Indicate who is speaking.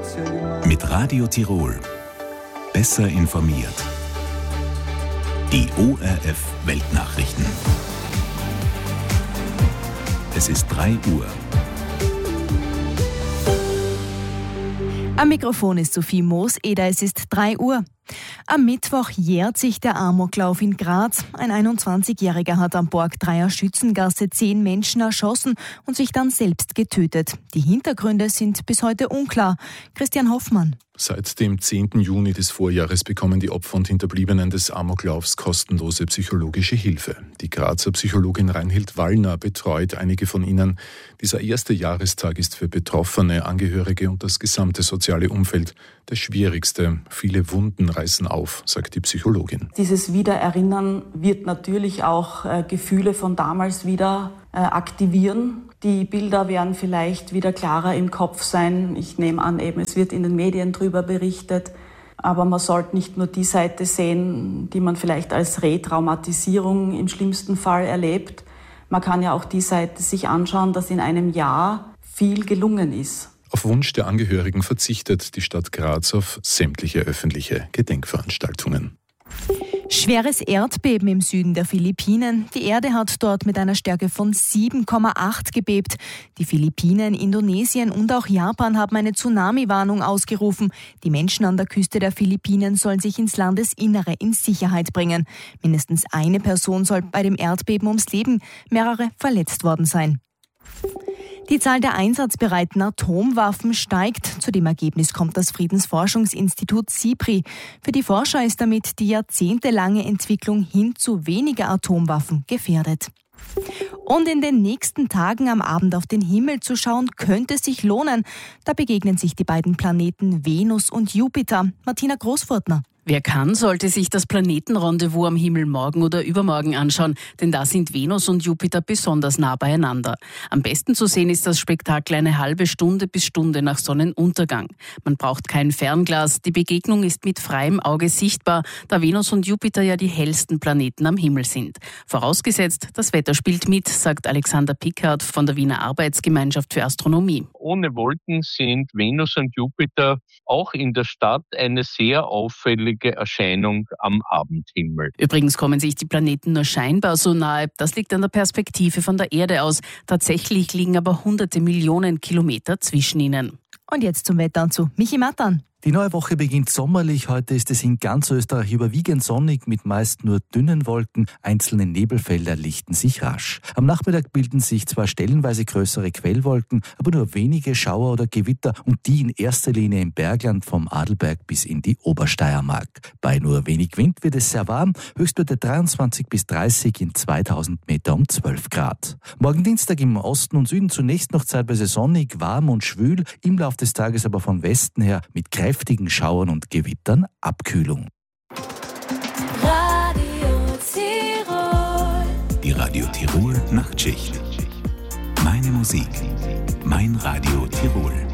Speaker 1: Mit Radio Tirol. Besser informiert. Die ORF Weltnachrichten. Es ist 3 Uhr.
Speaker 2: Am Mikrofon ist Sophie Moos-Eder, es ist 3 Uhr. Am Mittwoch jährt sich der Amoklauf in Graz. Ein 21-Jähriger hat am Borgdreier Schützengasse 10 Menschen erschossen und sich dann selbst getötet. Die Hintergründe sind bis heute unklar. Christian Hoffmann.
Speaker 3: Seit dem 10. Juni des Vorjahres bekommen die Opfer und Hinterbliebenen des Amoklaufs kostenlose psychologische Hilfe. Die Grazer Psychologin Reinhild Wallner betreut einige von ihnen. Dieser erste Jahrestag ist für Betroffene, Angehörige und das gesamte soziale Umfeld der schwierigste. Viele Wunden reißen auf, sagt die Psychologin.
Speaker 4: Dieses Wiedererinnern wird natürlich auch Gefühle von damals wieder aktivieren. Die Bilder werden vielleicht wieder klarer im Kopf sein. Ich nehme an, es wird in den Medien darüber berichtet. Aber man sollte nicht nur die Seite sehen, die man vielleicht als Retraumatisierung im schlimmsten Fall erlebt. Man kann ja auch die Seite sich anschauen, dass in einem Jahr viel gelungen ist.
Speaker 3: Auf Wunsch der Angehörigen verzichtet die Stadt Graz auf sämtliche öffentliche Gedenkveranstaltungen.
Speaker 2: Schweres Erdbeben im Süden der Philippinen. Die Erde hat dort mit einer Stärke von 7,8 gebebt. Die Philippinen, Indonesien und auch Japan haben eine Tsunami-Warnung ausgerufen. Die Menschen an der Küste der Philippinen sollen sich ins Landesinnere in Sicherheit bringen. Mindestens eine Person soll bei dem Erdbeben ums Leben, mehrere verletzt worden sein. Die Zahl der einsatzbereiten Atomwaffen steigt. Zu dem Ergebnis kommt das Friedensforschungsinstitut SIPRI. Für die Forscher ist damit die jahrzehntelange Entwicklung hin zu weniger Atomwaffen gefährdet. Und in den nächsten Tagen am Abend auf den Himmel zu schauen, könnte sich lohnen. Da begegnen sich die beiden Planeten Venus und Jupiter. Martina Großfurtner.
Speaker 5: Wer kann, sollte sich das Planetenrendezvous am Himmel morgen oder übermorgen anschauen, denn da sind Venus und Jupiter besonders nah beieinander. Am besten zu sehen ist das Spektakel eine halbe Stunde bis Stunde nach Sonnenuntergang. Man braucht kein Fernglas, die Begegnung ist mit freiem Auge sichtbar, da Venus und Jupiter ja die hellsten Planeten am Himmel sind. Vorausgesetzt, das Wetter spielt mit, sagt Alexander Pickard von der Wiener Arbeitsgemeinschaft für Astronomie.
Speaker 6: Ohne Wolken sind Venus und Jupiter auch in der Stadt eine sehr auffällige Erscheinung am Abendhimmel.
Speaker 5: Übrigens kommen sich die Planeten nur scheinbar so nahe. Das liegt an der Perspektive von der Erde aus. Tatsächlich liegen aber hunderte Millionen Kilometer zwischen ihnen.
Speaker 2: Und jetzt zum Wetter zu Michi Mattan.
Speaker 7: Die neue Woche beginnt sommerlich. Heute ist es in ganz Österreich überwiegend sonnig mit meist nur dünnen Wolken. Einzelne Nebelfelder lichten sich rasch. Am Nachmittag bilden sich zwar stellenweise größere Quellwolken, aber nur wenige Schauer oder Gewitter und die in erster Linie im Bergland vom Adelberg bis in die Obersteiermark. Bei nur wenig Wind wird es sehr warm, Höchstwerte 23 bis 30 in 2000 Meter um 12 Grad. Morgen Dienstag im Osten und Süden zunächst noch zeitweise sonnig, warm und schwül, im Laufe des Tages aber von Westen her mit kräftigen Schauern und Gewittern Abkühlung.
Speaker 1: Radio Tirol. Die Radio Tirol Nachtschicht. Meine Musik, mein Radio Tirol.